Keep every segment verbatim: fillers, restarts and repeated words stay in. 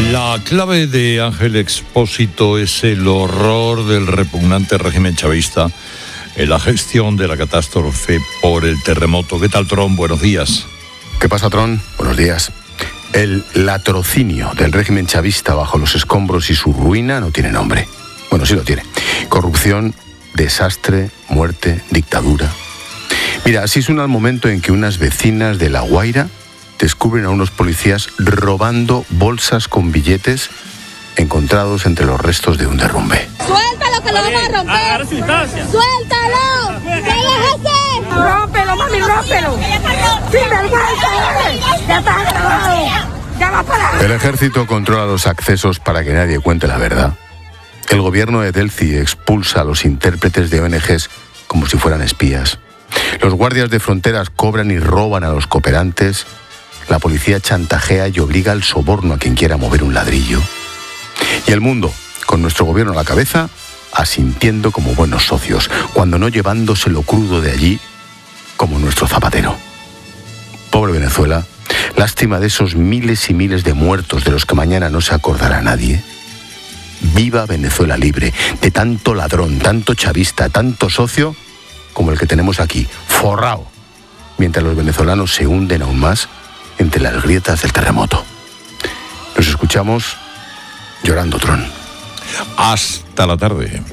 La clave de Ángel Expósito es el horror del repugnante régimen chavista en la gestión de la catástrofe por el terremoto. ¿Qué tal, Tron? Buenos días. ¿Qué pasa, Tron? Buenos días. El latrocinio del régimen chavista bajo los escombros y su ruina no tiene nombre. Bueno, sí lo tiene. Corrupción, desastre, muerte, dictadura. Mira, así suena el momento en que unas vecinas de La Guaira descubren a unos policías robando bolsas con billetes encontrados entre los restos de un derrumbe. ¡Suéltalo, que lo vamos a romper! ¡Agarra su distancia! ¡Suéltalo! ¡Déjese! ¡Rómpelo, mami, rómpelo! ¡Sin vergüenza! ¡Ya está grabado! ¡Ya va para! El ejército controla los accesos para que nadie cuente la verdad. El gobierno de Delci expulsa a los intérpretes de O N Ges como si fueran espías. Los guardias de fronteras cobran y roban a los cooperantes. La policía chantajea y obliga al soborno a quien quiera mover un ladrillo. Y el mundo, con nuestro gobierno a la cabeza, asintiendo como buenos socios, cuando no llevándose lo crudo de allí, como nuestro Zapatero. Pobre Venezuela, lástima de esos miles y miles de muertos de los que mañana no se acordará nadie. Viva Venezuela libre, de tanto ladrón, tanto chavista, tanto socio, como el que tenemos aquí, forrado, mientras los venezolanos se hunden aún más entre las grietas del terremoto. Nos escuchamos llorando, Tron. Hasta la tarde.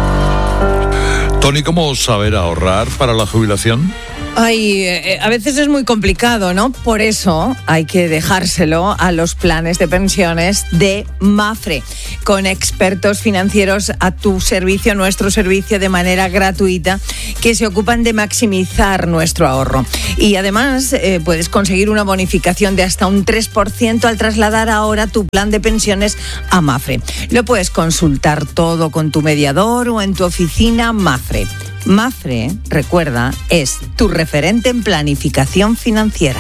Tony, ¿cómo saber ahorrar para la jubilación? Ay, eh, a veces es muy complicado, ¿no? Por eso hay que dejárselo a los planes de pensiones de Mapfre, con expertos financieros a tu servicio, a nuestro servicio, de manera gratuita, que se ocupan de maximizar nuestro ahorro. Y además eh, puedes conseguir una bonificación de hasta un tres por ciento al trasladar ahora tu plan de pensiones a Mapfre. Lo puedes consultar todo con tu mediador o en tu oficina Mapfre. Mapfre, recuerda, es tu referente en planificación financiera.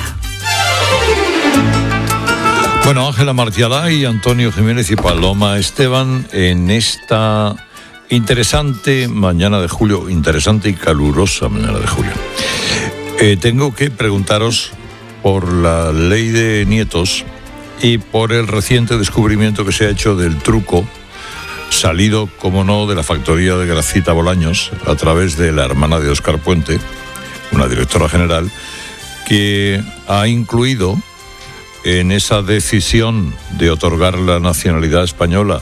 Bueno, Ángela Martialay, Antonio Jiménez y Paloma Esteban en esta interesante mañana de julio, interesante y calurosa mañana de julio. Eh, tengo que preguntaros por la ley de nietos y por el reciente descubrimiento que se ha hecho del truco salido, como no, de la factoría de Gracita Bolaños a través de la hermana de Óscar Puente, una directora general, que ha incluido en esa decisión de otorgar la nacionalidad española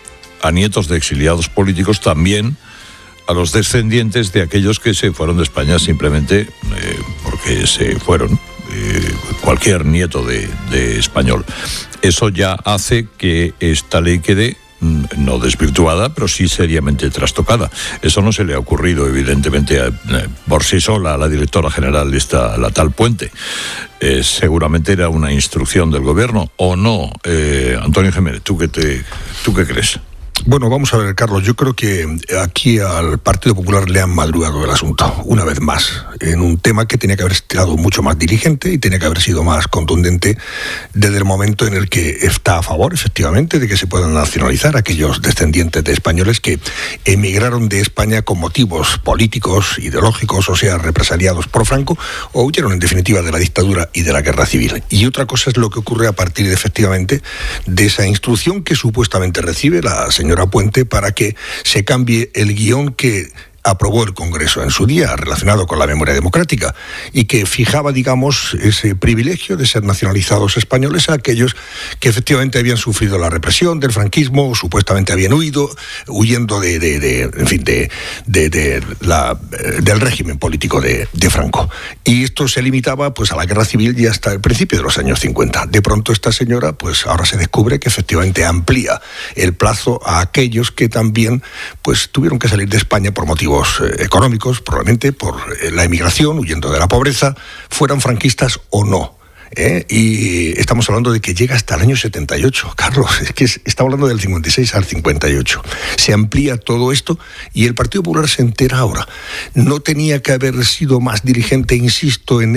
a nietos de exiliados políticos también a los descendientes de aquellos que se fueron de España simplemente eh, porque se fueron, eh, cualquier nieto de, de español. Eso ya hace que esta ley quede no desvirtuada, pero sí seriamente trastocada. Eso no se le ha ocurrido, evidentemente, a, eh, por sí sola a la directora general, esta, la tal Puente. Eh, seguramente era una instrucción del gobierno, ¿o no? Eh, Antonio Jiménez, ¿tú qué, te, ¿tú qué crees? Bueno, vamos a ver, Carlos, yo creo que aquí al Partido Popular le han madrugado el asunto, una vez más, en un tema que tenía que haber estado mucho más diligente y tenía que haber sido más contundente desde el momento en el que está a favor, efectivamente, de que se puedan nacionalizar aquellos descendientes de españoles que emigraron de España con motivos políticos, ideológicos, o sea, represaliados por Franco, o huyeron, en definitiva, de la dictadura y de la guerra civil. Y otra cosa es lo que ocurre a partir, de, efectivamente, de esa instrucción que supuestamente recibe la señora señora Puente para que se cambie el guión que aprobó el Congreso en su día, relacionado con la memoria democrática, y que fijaba, digamos, ese privilegio de ser nacionalizados españoles a aquellos que efectivamente habían sufrido la represión del franquismo, o supuestamente habían huido, huyendo de, de, de en fin, de, de, de la, del régimen político de, de Franco. Y esto se limitaba, pues, a la guerra civil y hasta el principio de los años cincuenta. De pronto esta señora, pues, ahora se descubre que efectivamente amplía el plazo a aquellos que también, pues, tuvieron que salir de España por motivos económicos, probablemente por la emigración, huyendo de la pobreza, fueran franquistas o no. ¿Eh? Y estamos hablando de que llega hasta el año setenta y ocho, Carlos, es que estamos hablando del cincuenta y seis al cincuenta y ocho. Se amplía todo esto y el Partido Popular se entera ahora. No tenía que haber sido más dirigente, insisto, en esta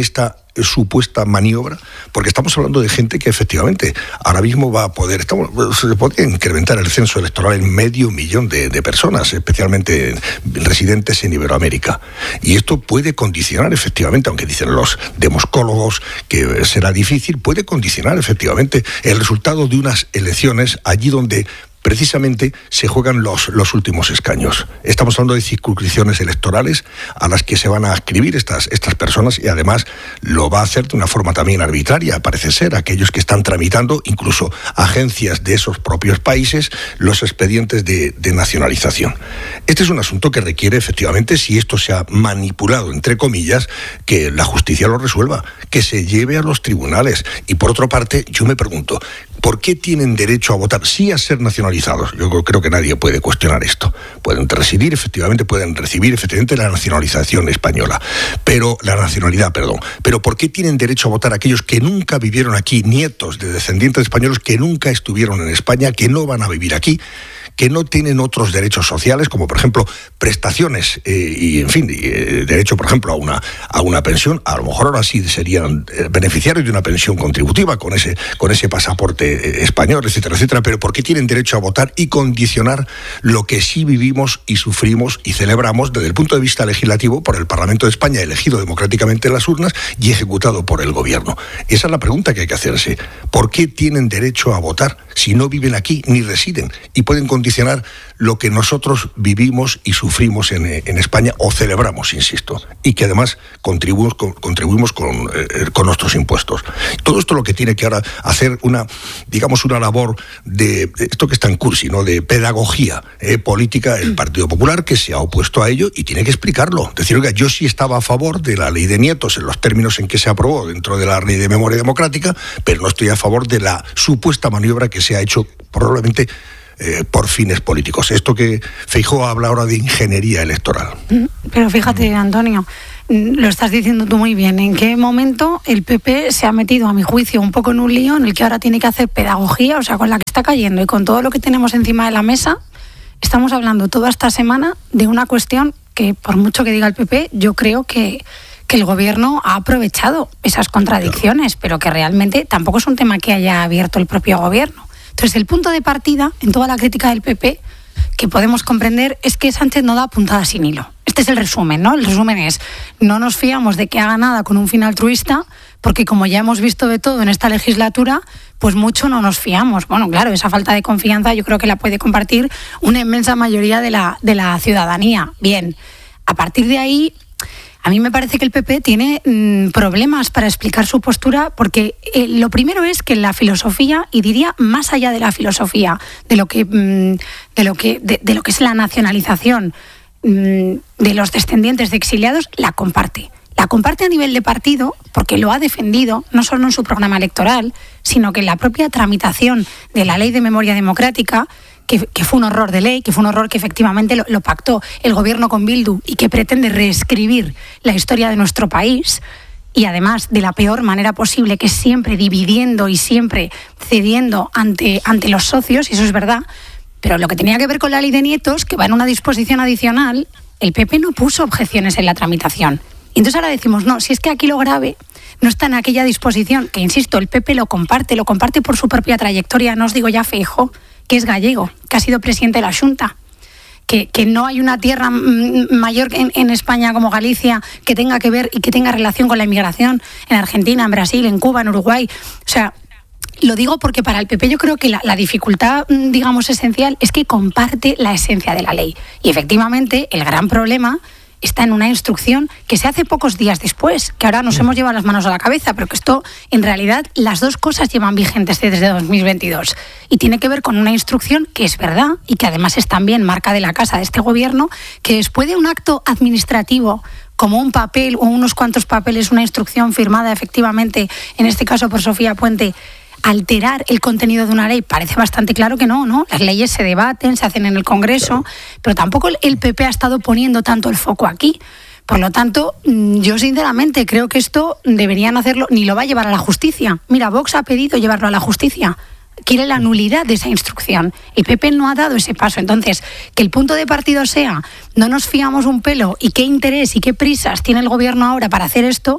supuesta maniobra, porque estamos hablando de gente que efectivamente ahora mismo va a poder, estamos, se podría incrementar el censo electoral en medio millón de, de personas, especialmente residentes en Iberoamérica. Y esto puede condicionar efectivamente, aunque dicen los demoscólogos que será difícil, puede condicionar efectivamente el resultado de unas elecciones allí donde precisamente se juegan los, los últimos escaños. Estamos hablando de circunscripciones electorales a las que se van a adscribir estas, estas personas, y además lo va a hacer de una forma también arbitraria, parece ser, aquellos que están tramitando, incluso agencias de esos propios países, los expedientes de, de nacionalización. Este es un asunto que requiere efectivamente, si esto se ha manipulado, entre comillas, que la justicia lo resuelva, que se lleve a los tribunales. Y por otra parte, yo me pregunto, ¿por qué tienen derecho a votar? Sí, a ser nacionalizados. Yo creo que nadie puede cuestionar esto. Pueden residir, efectivamente, pueden recibir efectivamente la nacionalización española, pero la nacionalidad, perdón. Pero ¿por qué tienen derecho a votar aquellos que nunca vivieron aquí, nietos de descendientes españoles que nunca estuvieron en España, que no van a vivir aquí, que no tienen otros derechos sociales, como por ejemplo prestaciones eh, y, en fin, eh, derecho, por ejemplo, a una, a una pensión? A lo mejor ahora sí serían beneficiarios de una pensión contributiva con ese, con ese pasaporte español, etcétera, etcétera. Pero ¿por qué tienen derecho a votar y condicionar lo que sí vivimos y sufrimos y celebramos desde el punto de vista legislativo por el Parlamento de España, elegido democráticamente en las urnas y ejecutado por el gobierno? Esa es la pregunta que hay que hacerse. ¿Por qué tienen derecho a votar si no viven aquí ni residen y pueden condicionar lo que nosotros vivimos y sufrimos en, en España, o celebramos, insisto, y que además contribuimos con, contribuimos con, eh, con nuestros impuestos? Todo esto lo que tiene que ahora hacer una, digamos, una labor de, de esto que está en cursi, ¿no?, de pedagogía eh, política, el Partido Popular, que se ha opuesto a ello y tiene que explicarlo. Decir, oiga, yo sí estaba a favor de la ley de nietos en los términos en que se aprobó dentro de la ley de memoria democrática, pero no estoy a favor de la supuesta maniobra que se ha hecho probablemente Eh, por fines políticos. Esto que Feijóo habla ahora de ingeniería electoral. Pero fíjate, Antonio, lo estás diciendo tú muy bien. ¿En qué momento el P P se ha metido, a mi juicio, un poco en un lío en el que ahora tiene que hacer pedagogía? O sea, con la que está cayendo y con todo lo que tenemos encima de la mesa, estamos hablando toda esta semana de una cuestión que, por mucho que diga el P P, yo creo que que el gobierno ha aprovechado esas contradicciones, pero que realmente tampoco es un tema que haya abierto el propio gobierno. Entonces, el punto de partida en toda la crítica del P P que podemos comprender es que Sánchez no da puntada sin hilo. Este es el resumen, ¿no? El resumen es, no nos fiamos de que haga nada con un fin altruista, porque como ya hemos visto de todo en esta legislatura, pues mucho no nos fiamos. Bueno, claro, esa falta de confianza yo creo que la puede compartir una inmensa mayoría de la, de la ciudadanía. Bien, a partir de ahí, a mí me parece que el P P tiene mmm, problemas para explicar su postura, porque eh, lo primero es que la filosofía, y diría más allá de la filosofía, de lo que, mmm, de lo que, de, de lo que es la nacionalización mmm, de los descendientes de exiliados, la comparte. La comparte a nivel de partido, porque lo ha defendido, no solo en su programa electoral, sino que en la propia tramitación de la Ley de Memoria Democrática, Que, que fue un horror de ley, que fue un horror que efectivamente lo, lo pactó el gobierno con Bildu y que pretende reescribir la historia de nuestro país, y además de la peor manera posible, que es siempre dividiendo y siempre cediendo ante, ante los socios, y eso es verdad. Pero lo que tenía que ver con la ley de nietos, que va en una disposición adicional, el P P no puso objeciones en la tramitación. Y entonces ahora decimos, no, si es que aquí lo grave no está en aquella disposición, que insisto, el P P lo comparte, lo comparte por su propia trayectoria. No os digo ya Feijóo, que es gallego, que ha sido presidente de la Xunta, que, que no hay una tierra mayor en, en España como Galicia que tenga que ver y que tenga relación con la inmigración en Argentina, en Brasil, en Cuba, en Uruguay. O sea, lo digo porque para el P P yo creo que la, la dificultad, digamos, esencial es que comparte la esencia de la ley. Y efectivamente, el gran problema está en una instrucción que se hace pocos días después, que ahora nos hemos llevado las manos a la cabeza, pero que esto, en realidad, las dos cosas llevan vigentes desde dos mil veintidós. Y tiene que ver con una instrucción que es verdad y que además es también marca de la casa de este gobierno, que después de un acto administrativo como un papel o unos cuantos papeles, una instrucción firmada efectivamente, en este caso por Sofía Puente, alterar el contenido de una ley, parece bastante claro que no, ¿no? Las leyes se debaten, se hacen en el Congreso, pero tampoco el P P ha estado poniendo tanto el foco aquí. Por lo tanto, yo sinceramente creo que esto deberían hacerlo, ni lo va a llevar a la justicia. Mira, Vox ha pedido llevarlo a la justicia. Quiere la nulidad de esa instrucción. El P P no ha dado ese paso. Entonces, que el punto de partido sea, no nos fiamos un pelo, y qué interés y qué prisas tiene el gobierno ahora para hacer esto,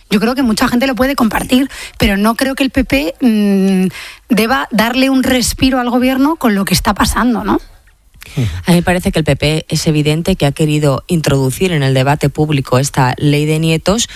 yo creo que mucha gente lo puede compartir, pero no creo que el P P mmm, deba darle un respiro al gobierno con lo que está pasando, ¿no? A mí me parece que el P P es evidente que ha querido introducir en el debate público esta ley de nietos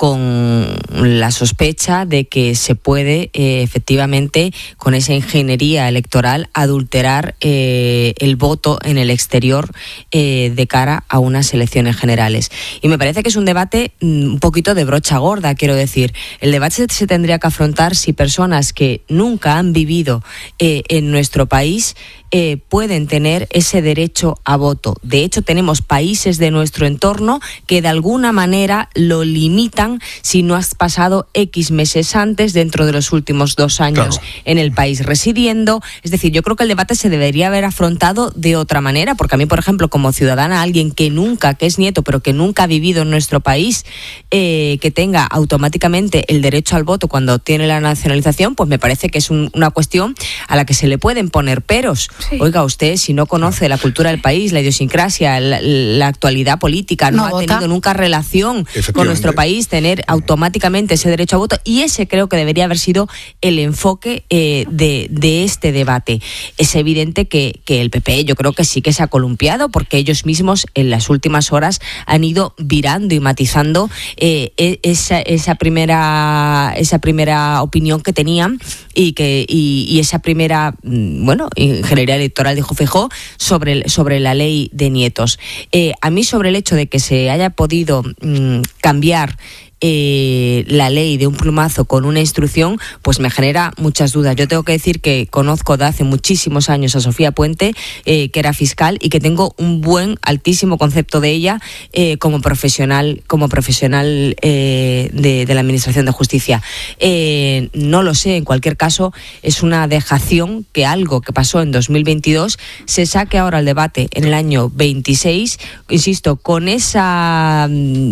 con la sospecha de que se puede eh, efectivamente con esa ingeniería electoral adulterar eh, el voto en el exterior eh, de cara a unas elecciones generales. Y me parece que es un debate mm, un poquito de brocha gorda, quiero decir. El debate se, se tendría que afrontar si personas que nunca han vivido eh, en nuestro país eh, pueden tener ese derecho a voto. De hecho, tenemos países de nuestro entorno que de alguna manera lo limitan si no has pasado X meses antes dentro de los últimos dos años claro. en el país residiendo. Es decir, yo creo que el debate se debería haber afrontado de otra manera, porque a mí, por ejemplo, como ciudadana, alguien que nunca, que es nieto, pero que nunca ha vivido en nuestro país, eh, que tenga automáticamente el derecho al voto cuando tiene la nacionalización, pues me parece que es un, una cuestión a la que se le pueden poner peros. Sí. Oiga, usted, si no conoce la cultura del país, la idiosincrasia, la, la actualidad política, no, no ha vota. tenido nunca relación con nuestro país, tener automáticamente ese derecho a voto, y ese creo que debería haber sido el enfoque eh, de, de este debate. Es evidente que, que el P P yo creo que sí que se ha columpiado, porque ellos mismos en las últimas horas han ido virando y matizando eh, esa, esa primera esa primera opinión que tenían y que y, y esa primera bueno ingeniería electoral, dijo Feijóo, sobre sobre la ley de nietos. Eh, a mí, sobre el hecho de que se haya podido mmm, cambiar Eh, la ley de un plumazo con una instrucción, pues me genera muchas dudas. Yo tengo que decir que conozco de hace muchísimos años a Sofía Puente, eh, que era fiscal, y que tengo un buen, altísimo concepto de ella eh, como profesional, como profesional eh, de, de la Administración de Justicia. Eh, no lo sé, en cualquier caso, es una dejación que algo que pasó en dos mil veintidós se saque ahora al debate en el año veintiséis, insisto, con esa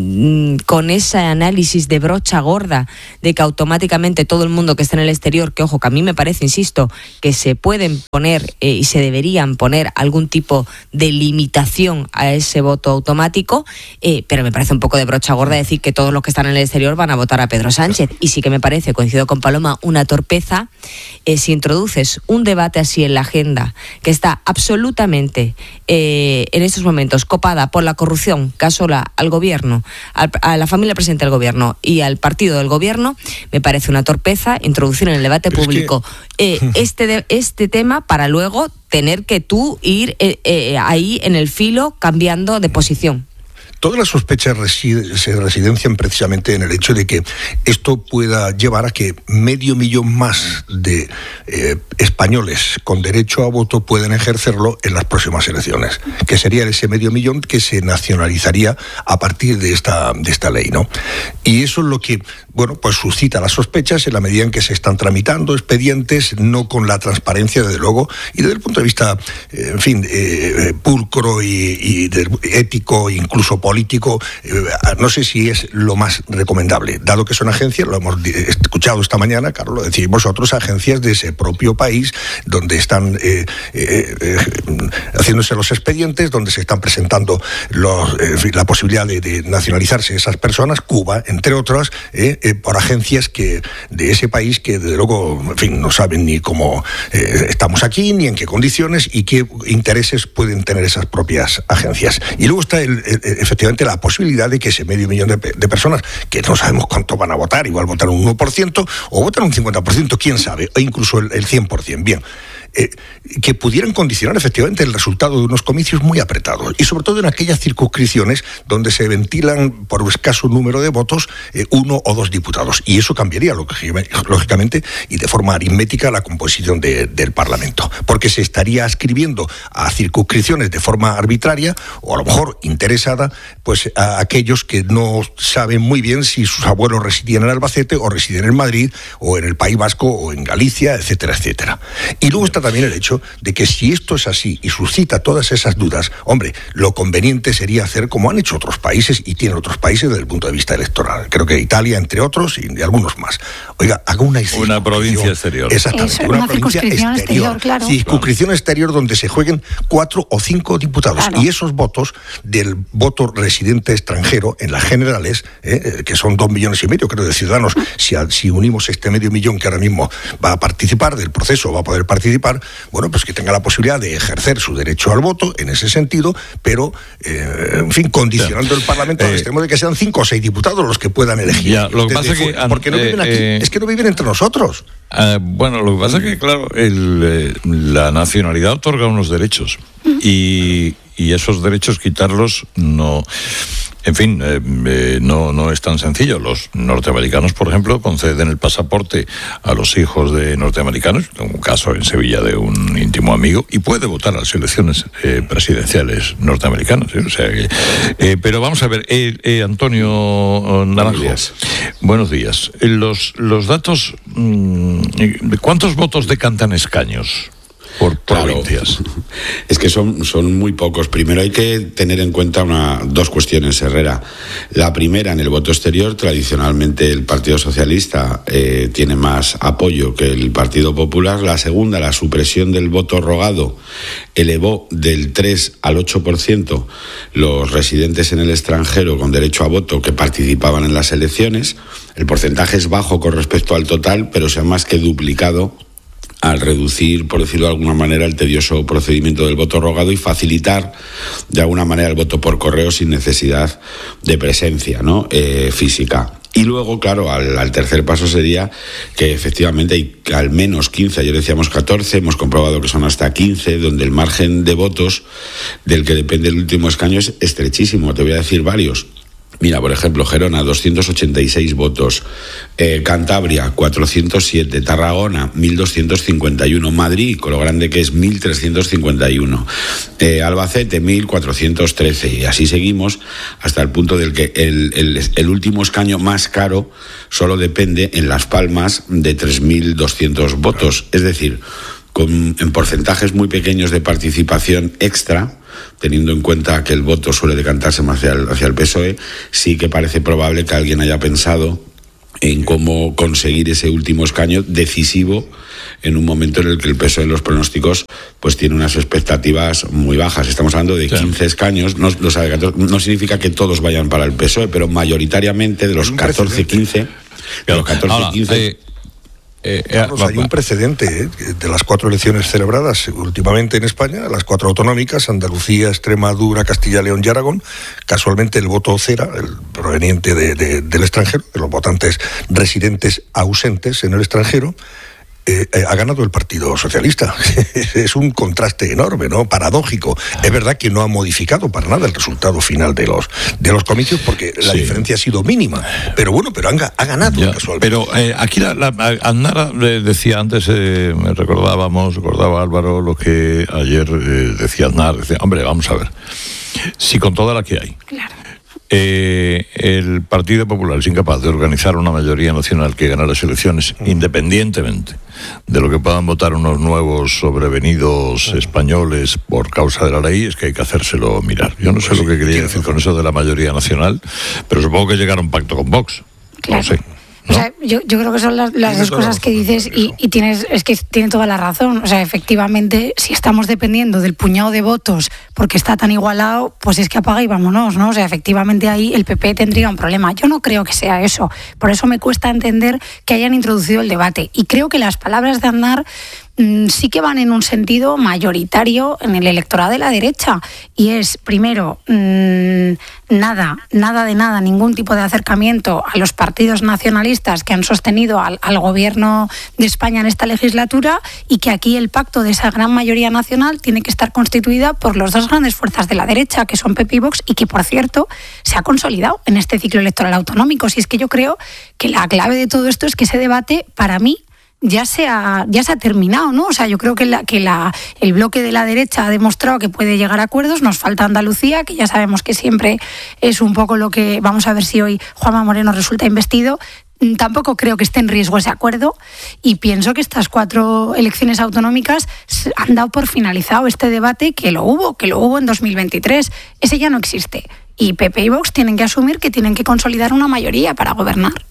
con ese análisis de brocha gorda de que automáticamente todo el mundo que está en el exterior, que ojo, que a mí me parece, insisto, que se pueden poner eh, y se deberían poner algún tipo de limitación a ese voto automático, eh, pero me parece un poco de brocha gorda decir que todos los que están en el exterior van a votar a Pedro Sánchez. Y sí que me parece, coincido con Paloma, una torpeza eh, si introduces un debate así en la agenda, que está absolutamente eh, en estos momentos copada por la corrupción que asola al gobierno, a, a la familia presidente del gobierno y al partido del gobierno. Me parece una torpeza introducir en el debate Pero público es que... eh, este, de, este tema para luego tener que tú ir eh, eh, ahí en el filo cambiando de posición. Todas las sospechas reside, se residencian precisamente en el hecho de que esto pueda llevar a que medio millón más de eh, españoles con derecho a voto puedan ejercerlo en las próximas elecciones, que sería ese medio millón que se nacionalizaría a partir de esta, de esta ley, ¿no? Y eso es lo que, bueno, pues suscita las sospechas en la medida en que se están tramitando expedientes, no con la transparencia, desde luego, y desde el punto de vista, eh, en fin, eh, pulcro y, y de, ético, incluso político, político, eh, no sé si es lo más recomendable, dado que son agencias, lo hemos escuchado esta mañana, Carlos, lo decís vosotros, agencias de ese propio país, donde están eh, eh, eh, haciéndose los expedientes, donde se están presentando los, eh, la posibilidad de, de nacionalizarse esas personas, Cuba, entre otras, eh, eh, por agencias que de ese país que, desde luego, en fin, no saben ni cómo eh, estamos aquí, ni en qué condiciones y qué intereses pueden tener esas propias agencias. Y luego está el, el, efectivamente la posibilidad de que ese medio millón de, de personas, que no sabemos cuánto van a votar, igual votan un uno por ciento o votan un cincuenta por ciento, quién sabe, o incluso el, el cien por ciento, bien, eh, que pudieran condicionar efectivamente el resultado de unos comicios muy apretados, y sobre todo en aquellas circunscripciones donde se ventilan por escaso número de votos eh, uno o dos diputados, y eso cambiaría lógicamente y de forma aritmética la composición de, del Parlamento, porque se estaría ascribiendo a circunscripciones de forma arbitraria o a lo mejor interesada, pues a aquellos que no saben muy bien si sus abuelos residían en Albacete o residen en Madrid o en el País Vasco o en Galicia, etcétera, etcétera. Y luego está también el hecho de que si esto es así y suscita todas esas dudas, hombre, lo conveniente sería hacer como han hecho otros países y tienen otros países desde el punto de vista electoral. Creo que Italia, entre otros, y algunos más. Oiga, haga una Una provincia exterior. Exactamente, Eso, una, una provincia circunscripción exterior. exterior, claro. Sí, circunscripción exterior donde se jueguen cuatro o cinco diputados. Claro. Y esos votos del voto residente extranjero en las generales, eh, que son dos millones y medio, creo, de ciudadanos, si, a, si unimos este medio millón que ahora mismo va a participar del proceso, va a poder participar, bueno, pues que tenga la posibilidad de ejercer su derecho al voto en ese sentido, pero, eh, en fin, condicionando el Parlamento al eh, extremo de que sean cinco o seis diputados los que puedan elegir. Ya, lo que pasa es que, porque no viven aquí, eh, es que no viven entre nosotros. Uh, bueno, lo que pasa es que, claro, el, eh, la nacionalidad otorga unos derechos y, y esos derechos quitarlos no... En fin, eh, eh, no, no es tan sencillo. Los norteamericanos, por ejemplo, conceden el pasaporte a los hijos de norteamericanos. Tengo un caso en Sevilla de un íntimo amigo y puede votar a las elecciones eh, presidenciales norteamericanas. ¿eh? O sea que, eh, pero vamos a ver, eh, eh, Antonio Naranjo. Buenos días. Buenos días. Eh, los, los datos, mmm, ¿cuántos votos decantan escaños por provincias? Claro. Es que son, son muy pocos. Primero hay que tener en cuenta una, dos cuestiones, Herrera. La primera, en el voto exterior, tradicionalmente el Partido Socialista eh, tiene más apoyo que el Partido Popular. La segunda, la supresión del voto rogado elevó del tres al ocho por ciento los residentes en el extranjero con derecho a voto que participaban en las elecciones. El porcentaje es bajo con respecto al total, pero se ha más que duplicado al reducir, por decirlo de alguna manera, el tedioso procedimiento del voto rogado y facilitar, de alguna manera, el voto por correo sin necesidad de presencia, ¿no? eh, física. Y luego, claro, al, al tercer paso sería que efectivamente hay al menos quince, ayer decíamos catorce, hemos comprobado que son hasta quince, donde el margen de votos del que depende el último escaño es estrechísimo. Te voy a decir varios. Mira, por ejemplo, Gerona, doscientos ochenta y seis votos, eh, Cantabria, cuatrocientos siete, Tarragona, mil doscientos cincuenta y uno, Madrid, con lo grande que es, mil trescientos cincuenta y uno, eh, Albacete, mil cuatrocientos trece, y así seguimos hasta el punto del que el, el, el último escaño más caro solo depende en Las Palmas de tres mil doscientos votos, es decir, con, en porcentajes muy pequeños de participación extra, teniendo en cuenta que el voto suele decantarse más hacia el, hacia el P S O E, sí que parece probable que alguien haya pensado en cómo conseguir ese último escaño decisivo en un momento en el que el P S O E en los pronósticos pues tiene unas expectativas muy bajas. Estamos hablando de quince escaños, no, no, sabe, no significa que todos vayan para el P S O E, pero mayoritariamente de los catorce, quince, de los catorce, quince... Eh, Eh, Carlos, hay un precedente ¿eh? de las cuatro elecciones celebradas últimamente en España, las cuatro autonómicas, Andalucía, Extremadura, Castilla, León y Aragón. Casualmente el voto cera, el proveniente de, de, del extranjero, de los votantes residentes ausentes en el extranjero, Eh, eh, ha ganado el Partido Socialista. Es un contraste enorme, ¿no? Paradójico. Es verdad que no ha modificado para nada el resultado final de los de los comicios porque la sí. diferencia ha sido mínima. Pero bueno, pero han, ha ganado ya, casualmente. Pero eh, aquí la, la, Aznar decía antes, eh, recordábamos, recordaba Álvaro lo que ayer eh, decía Aznar, decía, hombre, vamos a ver, si con toda la que hay. Claro. Eh, el Partido Popular es incapaz de organizar una mayoría nacional que gane las elecciones, mm. independientemente de lo que puedan votar unos nuevos sobrevenidos mm. españoles por causa de la ley, es que hay que hacérselo mirar. Yo no sé pues lo que quería decir razón. con eso de la mayoría nacional, pero supongo que llegar a un pacto con Vox. Claro. No sé. ¿No? O sea, yo, yo creo que son las, las dos cosas que dices y, y tienes, es que tiene toda la razón. O sea, efectivamente, si estamos dependiendo del puñado de votos porque está tan igualado, pues es que apaga y vámonos, ¿no? O sea, efectivamente ahí el P P tendría un problema. Yo no creo que sea eso. Por eso me cuesta entender que hayan introducido el debate. Y creo que las palabras de Aznar mmm, sí que van en un sentido mayoritario en el electorado de la derecha. Y es, primero, mmm, nada, nada de nada, ningún tipo de acercamiento a los partidos nacionalistas que han sostenido al, al gobierno de España en esta legislatura y que aquí el pacto de esa gran mayoría nacional tiene que estar constituida por las dos grandes fuerzas de la derecha, que son P P y Vox, y que, por cierto, se ha consolidado en este ciclo electoral autonómico. Si es que yo creo que la clave de todo esto es que ese debate, para mí, ya se ha, ya se ha terminado, ¿no? O sea, yo creo que, la, que la, el bloque de la derecha ha demostrado que puede llegar a acuerdos. Nos falta Andalucía, que ya sabemos que siempre es un poco lo que... Vamos a ver si hoy Juanma Moreno resulta investido. Tampoco creo que esté en riesgo ese acuerdo y pienso que estas cuatro elecciones autonómicas han dado por finalizado este debate que lo hubo, que lo hubo en dos mil veintitrés. Ese ya no existe. Y P P y Vox tienen que asumir que tienen que consolidar una mayoría para gobernar.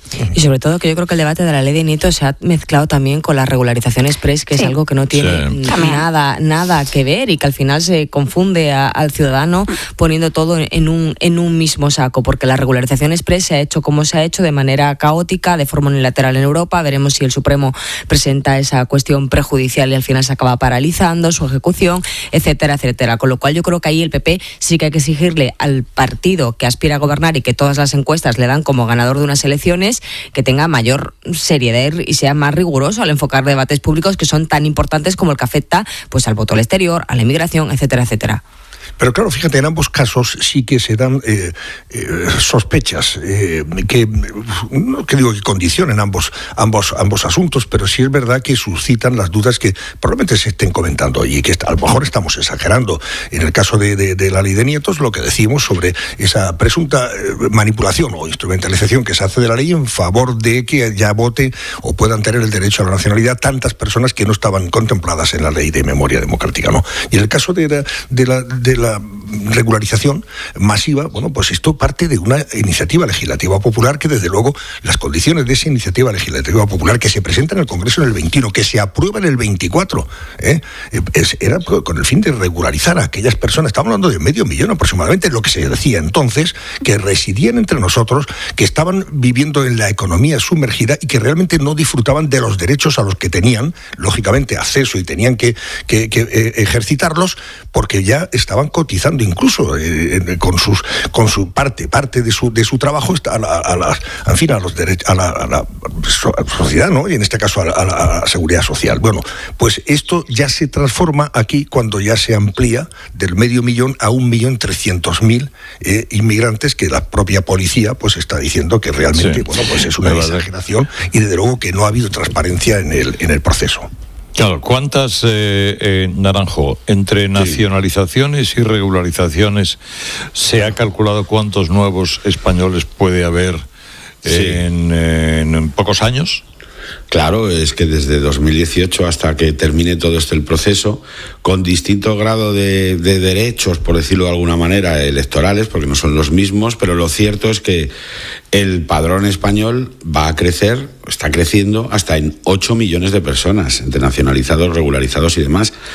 Y sobre todo que yo creo que el debate de la ley de nietos se ha mezclado también con la regularización express, que sí. es algo que no tiene sí. nada, nada que ver y que al final se confunde a, al ciudadano poniendo todo en un, en un mismo saco, porque la regularización express se ha hecho como se ha hecho, de manera caótica, de forma unilateral en Europa. Veremos si el Supremo presenta esa cuestión prejudicial y al final se acaba paralizando su ejecución, etcétera, etcétera. Con lo cual yo creo que ahí el P P sí que hay que exigirle al partido que aspira a gobernar y que todas las encuestas le dan como ganador de unas elecciones, que tenga mayor seriedad y sea más riguroso al enfocar debates públicos que son tan importantes como el que afecta pues al voto al exterior, a la inmigración, etcétera, etcétera. Pero claro, fíjate, en ambos casos sí que se dan eh, eh, sospechas eh, que, no que digo que condicionen ambos, ambos, ambos asuntos, pero sí es verdad que suscitan las dudas que probablemente se estén comentando y que a lo mejor estamos exagerando. En el caso de, de, de la ley de nietos, lo que decimos sobre esa presunta manipulación o instrumentalización que se hace de la ley en favor de que ya vote o puedan tener el derecho a la nacionalidad tantas personas que no estaban contempladas en la ley de memoria democrática, ¿no? Y en el caso de la, de la, de la regularización masiva, bueno, pues esto parte de una iniciativa legislativa popular que desde luego las condiciones de esa iniciativa legislativa popular que se presenta en el Congreso en el veintiuno, que se aprueba en el veinticuatro, ¿eh? es, era con el fin de regularizar a aquellas personas, estamos hablando de medio millón aproximadamente, lo que se decía entonces, que residían entre nosotros, que estaban viviendo en la economía sumergida y que realmente no disfrutaban de los derechos a los que tenían, lógicamente, acceso y tenían que, que, que eh, ejercitarlos, porque ya estaban cotizando incluso eh, con sus con su parte parte de su de su trabajo a la, a la, en fin, a los derechos a la, a la sociedad, ¿no? Y en este caso a la, a la seguridad social. Bueno, pues esto ya se transforma aquí cuando ya se amplía del medio millón a un millón trescientos mil eh, inmigrantes, que la propia policía pues está diciendo que realmente sí. bueno pues es una exageración y desde luego que no ha habido transparencia en el en el proceso. Claro, ¿cuántas, eh, eh, Naranjo, entre nacionalizaciones sí. y regularizaciones se ha calculado cuántos nuevos españoles puede haber sí. en, en, en pocos años? Claro, es que desde dos mil dieciocho hasta que termine todo este el proceso, con distinto grado de, de derechos, por decirlo de alguna manera, electorales, porque no son los mismos, pero lo cierto es que el padrón español va a crecer, está creciendo hasta en ocho millones de personas, entre nacionalizados, regularizados y demás.